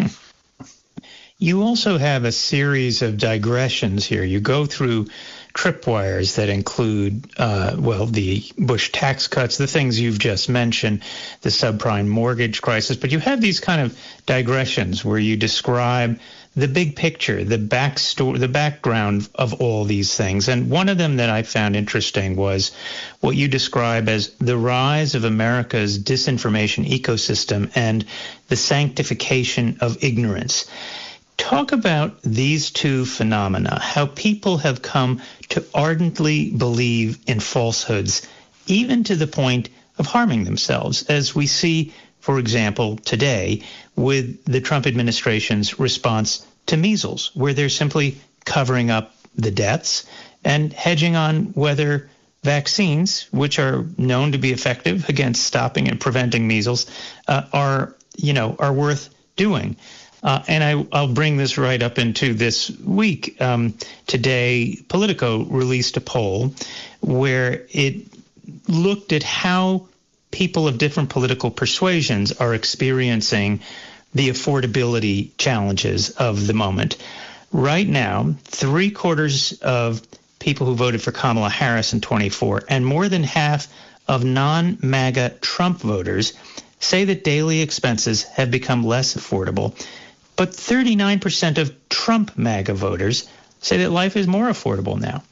You also have a series of digressions here. You go through tripwires that include, uh, well, the Bush tax cuts, the things you've just mentioned, the subprime mortgage crisis, but you have these kind of digressions where you describe the big picture, the backstory, the background of all these things. And one of them that I found interesting was what you describe as the rise of America's disinformation ecosystem and the sanctification of ignorance. Talk about these two phenomena, how people have come to ardently believe in falsehoods, even to the point of harming themselves, as we see, for example, today with the Trump administration's response to measles, where they're simply covering up the deaths and hedging on whether vaccines, which are known to be effective against stopping and preventing measles, uh, are, you know, are worth doing. Uh, and I, I'll bring this right up into this week. Um, today, Politico released a poll where it looked at how people of different political persuasions are experiencing the affordability challenges of the moment. Right now, three quarters of people who voted for Kamala Harris in twenty-four and more than half of non-MAGA Trump voters say that daily expenses have become less affordable. But thirty-nine percent of Trump MAGA voters say that life is more affordable now,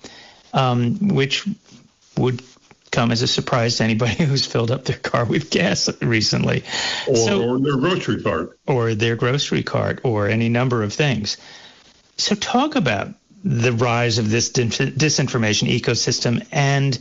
um, which would come as a surprise to anybody who's filled up their car with gas recently. Or, so, or their grocery cart. Or their grocery cart, or any number of things. So talk about the rise of this disinformation ecosystem and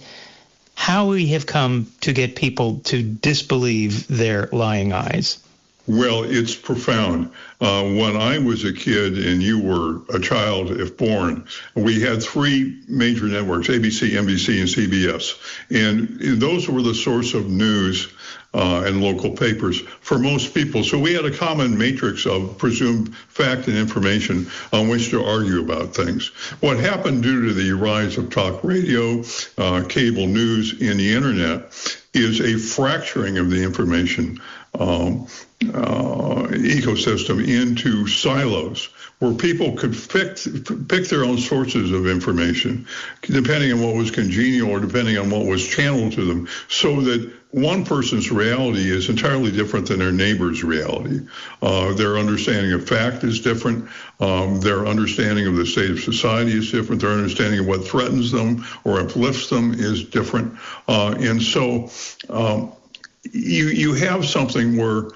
how we have come to get people to disbelieve their lying eyes. Well, it's profound. Uh, when I was a kid and you were a child, if born, we had three major networks, A B C, N B C, and C B S. And those were the source of news uh, and local papers for most people. So we had a common matrix of presumed fact and information on which to argue about things. What happened due to the rise of talk radio, uh, cable news, and the internet is a fracturing of the information um, uh, ecosystem into silos where people could pick, pick their own sources of information, depending on what was congenial or depending on what was channeled to them, so that one person's reality is entirely different than their neighbor's reality. Uh, their understanding of fact is different. Um, their understanding of the state of society is different. Their understanding of what threatens them or uplifts them is different. Uh, and so um, you you have something where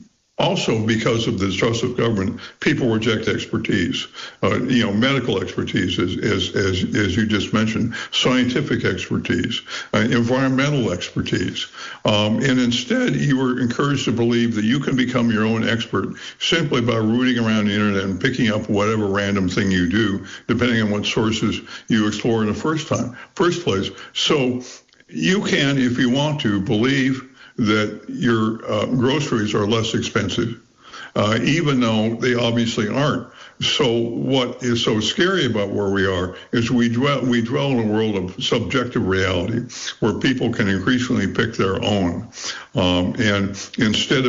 also, because of the distrust of government, people reject expertise, uh, you know, medical expertise, as, as, as, as you just mentioned, scientific expertise, uh, environmental expertise. Um, and instead, you were encouraged to believe that you can become your own expert simply by rooting around the internet and picking up whatever random thing you do, depending on what sources you explore in the first time, first place. So you can, if you want to, believe that your uh, groceries are less expensive, uh, even though they obviously aren't. So what is so scary about where we are is we dwell, we dwell in a world of subjective reality where people can increasingly pick their own. Um, and instead of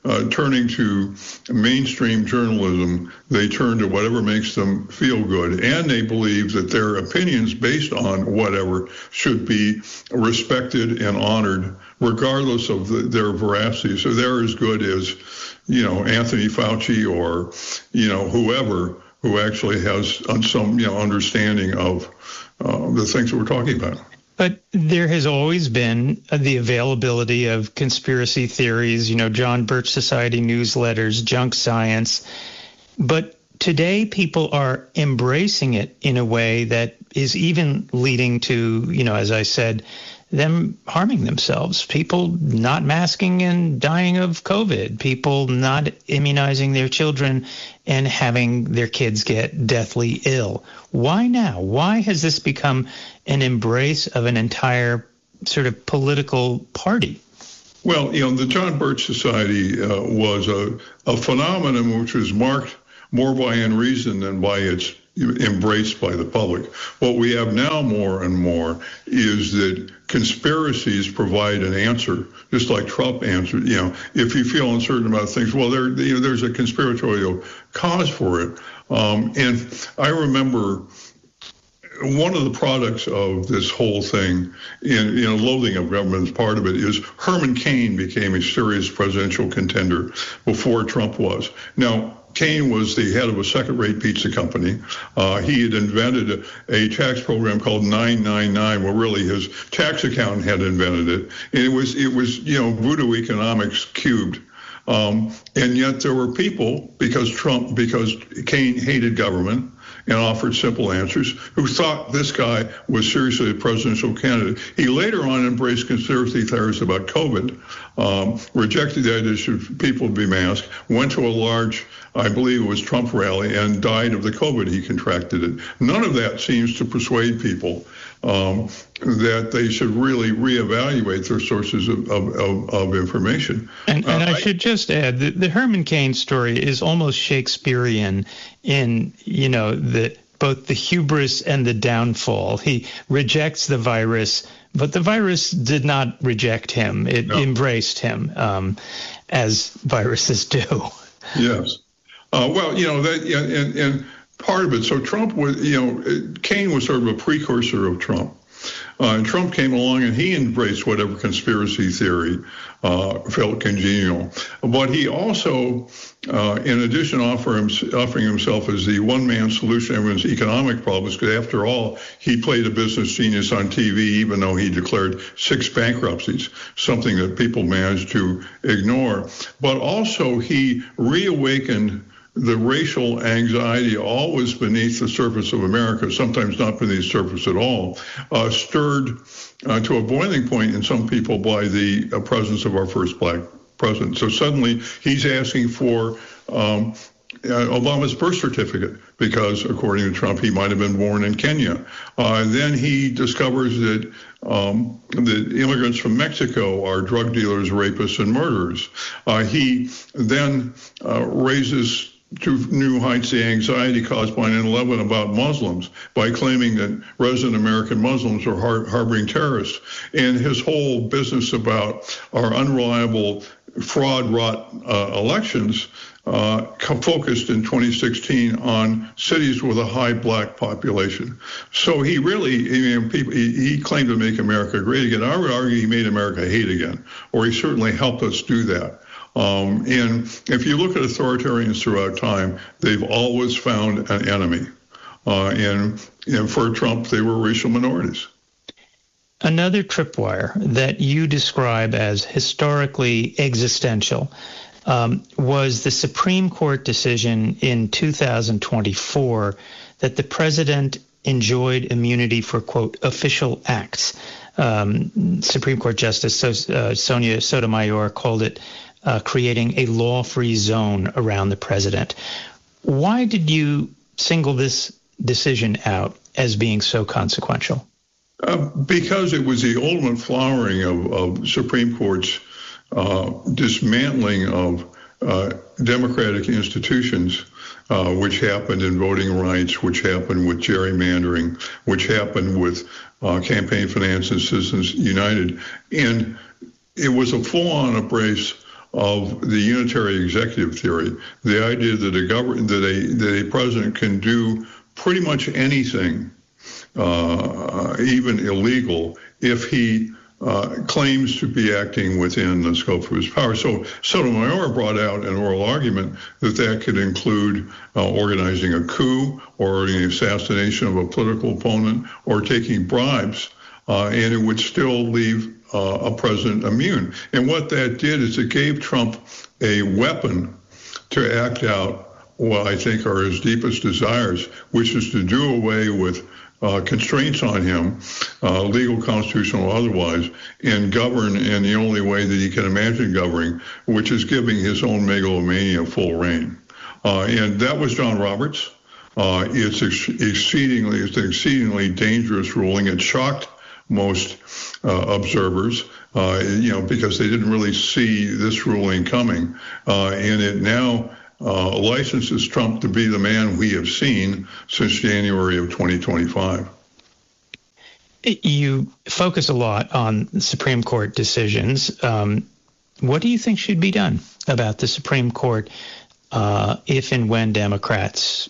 uh, turning to mainstream journalism, they turn to whatever makes them feel good, and they believe that their opinions based on whatever should be respected and honored, regardless of the, their veracity. So they're as good as, you know, Anthony Fauci or, you know, whoever who actually has some, you know, understanding of uh, the things that we're talking about. But there has always been the availability of conspiracy theories, you know, John Birch Society newsletters, junk science. But today people are embracing it in a way that is even leading to, you know, as I said, them harming themselves, people not masking and dying of COVID, people not immunizing their children and having their kids get deathly ill. Why now? Why has this become an embrace of an entire sort of political party? Well, you know, the John Birch Society uh, was a, a phenomenon which was marked more by unreason than by its embraced by the public. What we have now more and more is that conspiracies provide an answer, just like Trump answered. You know, if you feel uncertain about things, well, there, you know, there's a conspiratorial cause for it. Um, and I remember one of the products of this whole thing, in you know, loathing of government is part of it, is Herman Cain became a serious presidential contender before Trump was. Now, Cain was the head of a second-rate pizza company. Uh, he had invented a, a tax program called nine nine nine, where really his tax accountant had invented it, and it was it was you know voodoo economics cubed. Um, and yet there were people, because Trump, because Cain hated government and offered simple answers, who thought this guy was seriously a presidential candidate. He later on embraced conspiracy theories about COVID, um, rejected the idea that people would be masked, went to a large, I believe it was Trump rally, and died of the COVID. He contracted it. None of that seems to persuade people um, that they should really reevaluate their sources of, of, of, of information. And, and uh, I should just add that the Herman Cain story is almost Shakespearean in, you know, the both the hubris and the downfall. He rejects the virus, but the virus did not reject him. It no. embraced him, um, as viruses do. Yes. Uh, well, you know, that, and, and part of it, so Trump was, you know, Cain was sort of a precursor of Trump. Uh, and Trump came along and he embraced whatever conspiracy theory uh, felt congenial. But he also, uh, in addition, offer him, offering himself as the one-man solution to everyone's economic problems, because after all, he played a business genius on T V, even though he declared six bankruptcies, something that people managed to ignore. But also he reawakened the racial anxiety always beneath the surface of America, sometimes not beneath the surface at all, uh, stirred uh, to a boiling point in some people by the uh, presence of our first black president. So suddenly he's asking for um, uh, Obama's birth certificate because, according to Trump, he might have been born in Kenya. Uh, then he discovers that um, the immigrants from Mexico are drug dealers, rapists, and murderers. Uh, he then uh, raises to new heights the anxiety caused by nine eleven about Muslims by claiming that resident American Muslims are har- harboring terrorists. And his whole business about our unreliable, fraud-wrought uh, elections uh, focused in twenty sixteen on cities with a high black population. So he really, I mean, people, he, he claimed to make America great again. I would argue he made America hate again, or he certainly helped us do that. Um, and if you look at authoritarians throughout time, they've always found an enemy. Uh, and, and for Trump, they were racial minorities. Another tripwire that you describe as historically existential um, was the Supreme Court decision in two thousand twenty-four that the president enjoyed immunity for, quote, official acts. Um, Supreme Court Justice so- uh, Sonia Sotomayor called it Uh, creating a law-free zone around the president. Why did you single this decision out as being so consequential? Uh, because it was the ultimate flowering of, of Supreme Court's uh, dismantling of uh, democratic institutions, uh, which happened in voting rights, which happened with gerrymandering, which happened with uh, campaign finance and Citizens United. And it was a full-on embrace of the unitary executive theory, the idea that a government, that a that a president can do pretty much anything, uh, even illegal, if he uh, claims to be acting within the scope of his power. So Sotomayor brought out an oral argument that that could include uh, organizing a coup, or the assassination of a political opponent, or taking bribes, uh, and it would still leave uh, a president immune. And what that did is it gave Trump a weapon to act out what I think are his deepest desires, which is to do away with Uh, constraints on him, uh, legal, constitutional, or otherwise, and govern in the only way that he can imagine governing, which is giving his own megalomania full reign. Uh, and that was John Roberts. Uh, it's ex- exceedingly, it's an exceedingly dangerous ruling. It shocked most uh, observers, uh, you know, because they didn't really see this ruling coming. Uh, and it now Uh, licenses Trump to be the man we have seen since January of twenty twenty-five. You focus a lot on Supreme Court decisions. Um, what do you think should be done about the Supreme Court uh, if and when Democrats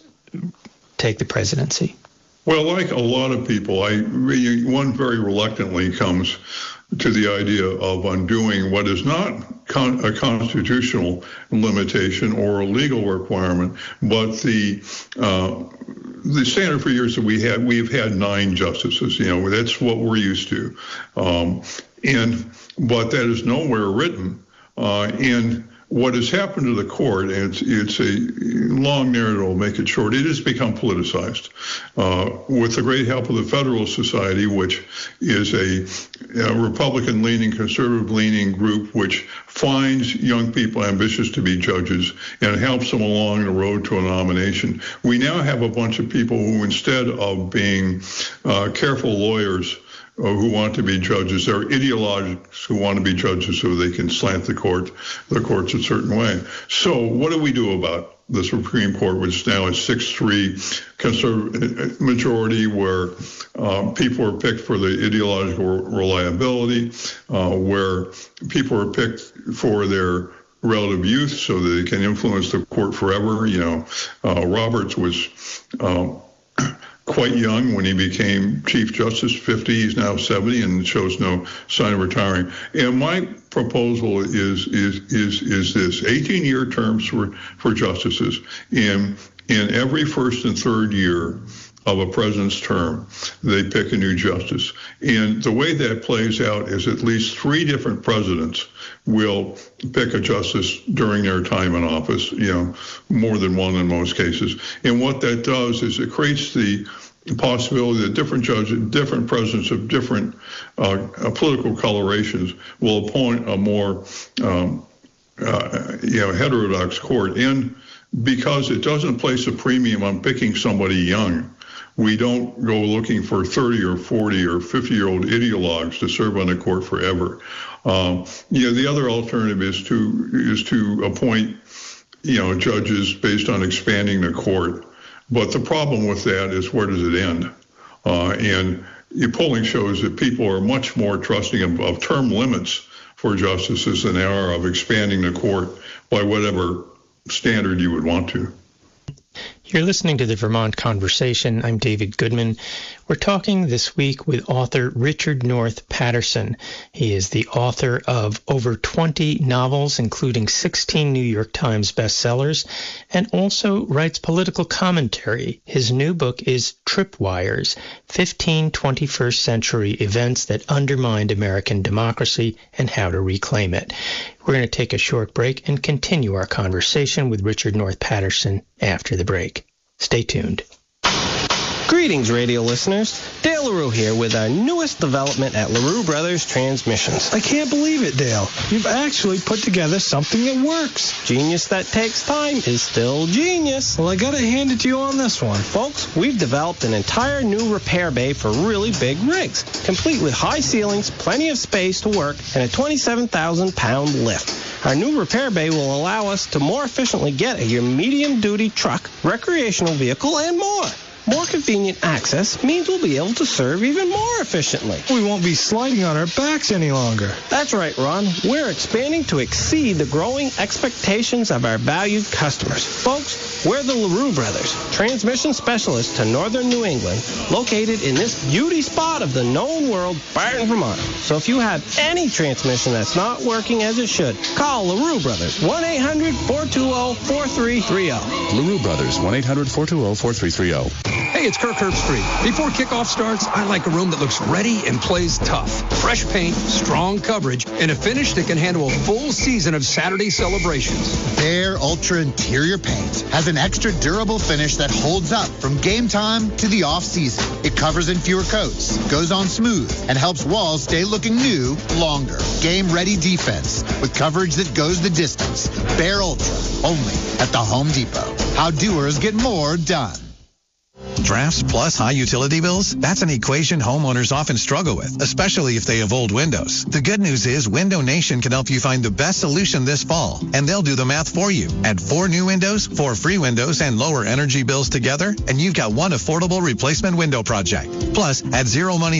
take the presidency? Well, like a lot of people, I one very reluctantly comes to the idea of undoing what is not con- a constitutional limitation or a legal requirement, but the uh, the standard for years that we had, we've had nine justices. You know, that's what we're used to, um, and but that is nowhere written. Uh, and what has happened to the court, and it's, it's a long narrative, I'll make it short, it has become politicized. Uh, with the great help of the Federalist Society, which is a, a Republican-leaning, conservative-leaning group which finds young people ambitious to be judges and helps them along the road to a nomination. We now have a bunch of people who, instead of being uh, careful lawyers, who want to be judges, they're ideologics who want to be judges so they can slant the court, the courts a certain way. So what do we do about the Supreme Court, which now is six three conservative majority, where uh, people are picked for the ideological reliability, uh, where people are picked for their relative youth so that they can influence the court forever? You know, uh, Roberts was um, quite young when he became Chief Justice, fifty. He's now seventy and shows no sign of retiring. And my proposal is is is is this: eighteen-year terms for for justices. In in every first and third year of a president's term, they pick a new justice. And the way that plays out is at least three different presidents will pick a justice during their time in office, you know, more than one in most cases. And what that does is it creates the possibility that different judges, different presidents of different uh, political colorations will appoint a more, um, uh, you know, heterodox court. And because it doesn't place a premium on picking somebody young, we don't go looking for thirty or forty or fifty-year-old ideologues to serve on the court forever. Um, you know, the other alternative is to is to appoint, you know, judges based on expanding the court. But the problem with that is, where does it end? Uh, and your polling shows that people are much more trusting of, of term limits for justices than they are of expanding the court by whatever standard you would want to. You're listening to the Vermont Conversation. I'm David Goodman. We're talking this week with author Richard North Patterson. He is the author of over twenty novels, including sixteen New York Times bestsellers, and also writes political commentary. His new book is Tripwires, fifteen twenty-first century Events That Undermined American Democracy and How to Reclaim It. We're going to take a short break and continue our conversation with Richard North Patterson after the break. Stay tuned. Greetings, radio listeners. Dale LaRue here with our newest development at LaRue Brothers Transmissions. I can't believe it, Dale. You've actually put together something that works. Genius that takes time is still genius. Well, I gotta hand it to you on this one. Folks, we've developed an entire new repair bay for really big rigs, complete with high ceilings, plenty of space to work, and a twenty-seven thousand pound lift. Our new repair bay will allow us to more efficiently get at your medium-duty truck, recreational vehicle, and more. More convenient access means we'll be able to serve even more efficiently. We won't be sliding on our backs any longer. That's right, Ron. We're expanding to exceed the growing expectations of our valued customers. Folks, we're the LaRue Brothers, transmission specialists to northern New England, located in this beauty spot of the known world, Barton, Vermont. So if you have any transmission that's not working as it should, call LaRue Brothers, one eight hundred four two zero four three three zero. LaRue Brothers, one eight hundred four two zero four three three zero. Hey, it's Kirk Herbstreit. Before kickoff starts, I like a room that looks ready and plays tough. Fresh paint, strong coverage, and a finish that can handle a full season of Saturday celebrations. Behr Ultra Interior Paint has an extra durable finish that holds up from game time to the off-season. It covers in fewer coats, goes on smooth, and helps walls stay looking new longer. Game-ready defense with coverage that goes the distance. Behr Ultra, only at the Home Depot. How doers get more done. Drafts plus high utility bills? That's an equation homeowners often struggle with, especially if they have old windows. The good news is Window Nation can help you find the best solution this fall, and they'll do the math for you. Add four new windows, four free windows, and lower energy bills together, and you've got one affordable replacement window project. Plus, add zero money